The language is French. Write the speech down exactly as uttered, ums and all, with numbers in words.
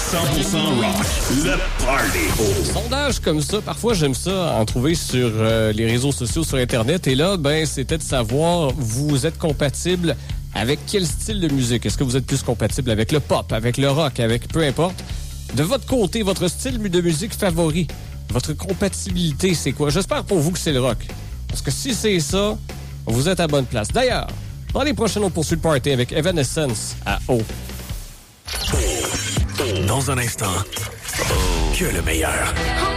cent pour cent rock, le party. Sondage comme ça, parfois j'aime ça en trouver sur euh, les réseaux sociaux, sur Internet. Et là, ben, c'était de savoir, vous êtes compatible avec quel style de musique? Est-ce que vous êtes plus compatible avec le pop, avec le rock, avec peu importe? De votre côté, votre style de musique favori, votre compatibilité, c'est quoi? J'espère pour vous que c'est le rock. Parce que si c'est ça, vous êtes à bonne place. D'ailleurs, dans les prochaines, on poursuit le party avec Evanescence à O. Dans un instant, que le meilleur.